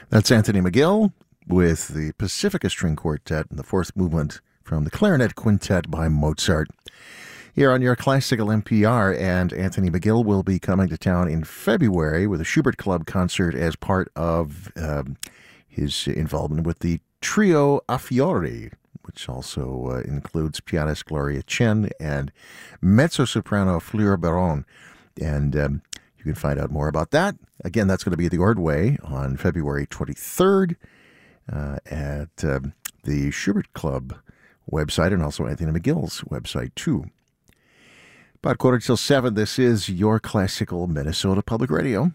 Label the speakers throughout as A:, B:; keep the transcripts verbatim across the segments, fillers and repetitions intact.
A: That's Anthony McGill with the Pacifica String Quartet and the fourth movement from the Clarinet Quintet by Mozart. Here on your Classical N P R, and Anthony McGill will be coming to town in February with a Schubert Club concert as part of um, his involvement with the Trio A Fiori, which also uh, includes pianist Gloria Chen and mezzo-soprano Fleur Baron. And um, you can find out more about that. Again, that's going to be at the Ordway on February twenty-third uh, at um, the Schubert Club website and also Anthony McGill's website, too. About quarter till seven, this is your Classical Minnesota Public Radio.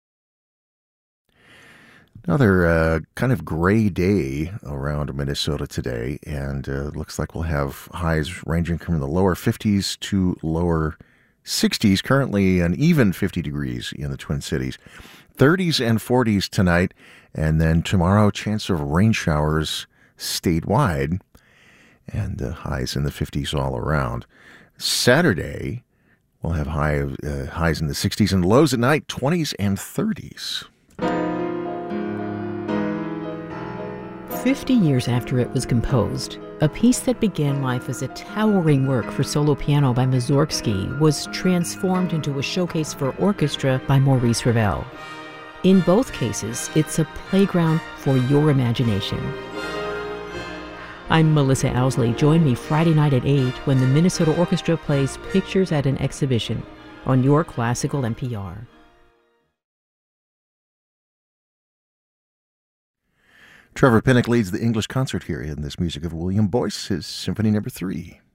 A: Another uh, kind of gray day around Minnesota today, and uh, looks like we'll have highs ranging from the lower fifties to lower sixties, currently an even fifty degrees in the Twin Cities. thirties and forties tonight, and then tomorrow, chance of rain showers statewide, and uh, highs in the fifties all around. Saturday, we'll have high, uh, highs in the sixties and lows at night, twenties and thirties.
B: Fifty years after it was composed, a piece that began life as a towering work for solo piano by Mussorgsky was transformed into a showcase for orchestra by Maurice Ravel. In both cases, it's a playground for your imagination. I'm Melissa Owsley. Join me Friday night at eight when the Minnesota Orchestra plays Pictures at an Exhibition on your Classical N P R.
A: Trevor Pinnock leads the English concert here in this music of William Boyce, his Symphony Number Three.